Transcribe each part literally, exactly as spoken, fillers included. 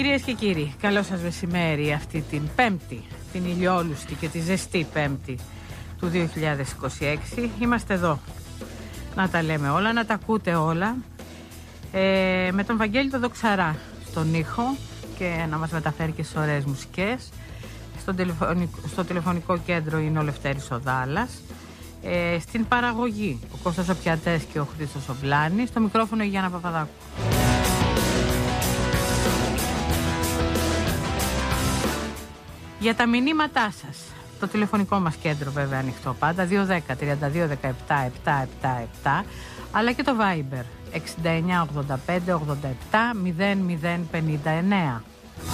Κυρίες και κύριοι, καλό σας μεσημέρι αυτή την πέμπτη, την ηλιόλουστη και τη ζεστή πέμπτη του δύο χιλιάδες είκοσι έξι. Είμαστε εδώ να τα λέμε όλα, να τα ακούτε όλα, ε, με τον Βαγγέλη τον Δοξαρά στον ήχο και να μας μεταφέρει και στις ωραίες μουσικές. Στο τηλεφωνικό, στο τηλεφωνικό κέντρο είναι ο Λευτέρης ο Δάλλας. Ε, στην παραγωγή ο Κώστας ο Πιατές και ο Χρήστος ο Βλάνης. Στο μικρόφωνο η Γιάννα Παπαδάκου. Για τα μηνύματά σας, το τηλεφωνικό μας κέντρο βέβαια ανοιχτό πάντα, δύο δέκα τριάντα δύο δεκαεπτά επτά επτά επτά, αλλά και το Viber εξήντα εννιά ογδόντα πέντε ογδόντα επτά μηδέν μηδέν πενήντα εννέα.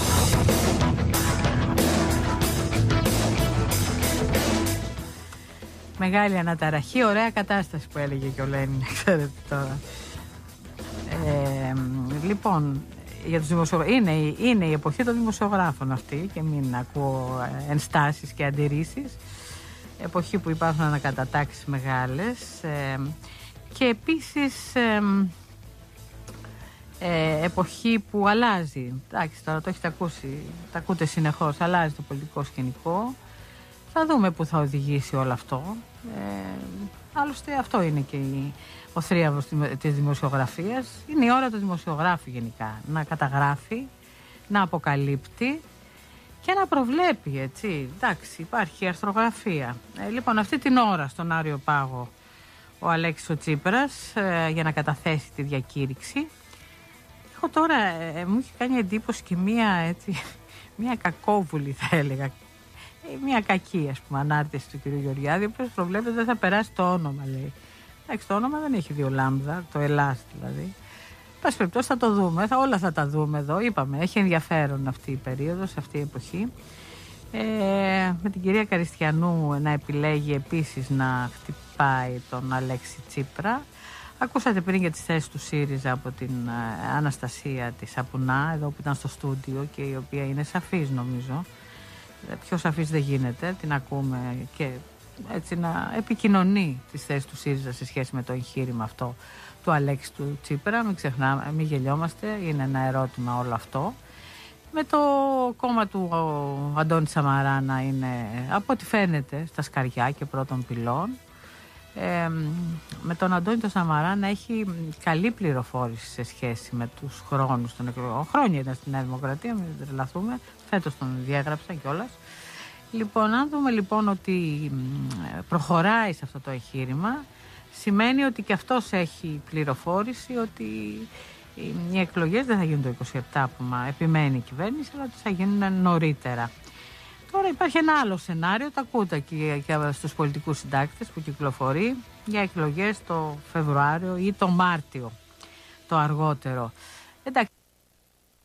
Μεγάλη αναταραχή, ωραία κατάσταση που έλεγε και ο Λένιν, ξέρετε τώρα. Ε, λοιπόν, για τους δημοσιογράφους, είναι, είναι η εποχή των δημοσιογράφων αυτή και μην ακούω ενστάσεις και αντιρρήσεις. Εποχή που υπάρχουν ανακατατάξεις μεγάλες ε, και επίσης ε, ε, εποχή που αλλάζει. Εντάξει, τώρα το έχετε ακούσει, τα ακούτε συνεχώς, αλλάζει το πολιτικό σκηνικό. Θα δούμε πού θα οδηγήσει όλο αυτό. Ε, άλλωστε αυτό είναι και η, ο θρίαμβος της δημοσιογραφίας. Είναι η ώρα του δημοσιογράφου γενικά. Να καταγράφει, να αποκαλύπτει και να προβλέπει, έτσι. Εντάξει, υπάρχει αρθρογραφία. Ε, λοιπόν, αυτή την ώρα στον Άριο Πάγο ο Αλέξης ο Τσίπρας ε, για να καταθέσει τη διακήρυξη. Έχω τώρα, ε, μου έχει κάνει εντύπωση και μία, έτσι, μία κακόβουλη θα έλεγα. Μια κακή, ας πούμε, ανάρτηση του κ. Γεωργιάδη, ο οποίος προβλέπεται δεν θα περάσει το όνομα, λέει. Εντάξει, το όνομα δεν έχει δύο λάμδα, το Ελλάς δηλαδή. Πάση περιπτώσει θα το δούμε, θα, όλα θα τα δούμε εδώ. Είπαμε, έχει ενδιαφέρον αυτή η περίοδος, αυτή η εποχή. Ε, με την κυρία Καριστιανού να επιλέγει επίσης να χτυπάει τον Αλέξη Τσίπρα. Ακούσατε πριν για τις θέσεις του ΣΥΡΙΖΑ από την ε, Αναστασία της Σαπουνά, εδώ που ήταν στο στούντιο και η οποία είναι σαφής νομίζω. Πιο σαφής δεν γίνεται, την ακούμε και έτσι να επικοινωνεί τις θέσεις του ΣΥΡΙΖΑ σε σχέση με το εγχείρημα αυτό του Αλέξη του Τσίπρα. Μην ξεχνάμε, μην γελιόμαστε, είναι ένα ερώτημα όλο αυτό. Με το κόμμα του ο Αντώνη Σαμαρά να είναι, από ό,τι φαίνεται, στα σκαριά και πρώτων πυλών. Ε, με τον Αντώνη τον Σαμαρά να έχει καλή πληροφόρηση σε σχέση με τους χρόνους των εκλογών. Χρόνια ήταν στη Νέα Δημοκρατία, μην τρελαθούμε. Φέτος τον διέγραψα κιόλας. Λοιπόν, αν δούμε λοιπόν ότι προχωράει σε αυτό το εγχείρημα, σημαίνει ότι και αυτός έχει πληροφόρηση ότι οι εκλογές δεν θα γίνουν το είκοσι επτά που επιμένει η κυβέρνηση, αλλά ότι θα γίνουν νωρίτερα. Τώρα υπάρχει ένα άλλο σενάριο, τα ακούτε και, και στους πολιτικούς συντάκτες που κυκλοφορεί για εκλογές το Φεβρουάριο ή το Μάρτιο, το αργότερο. Εντάξει,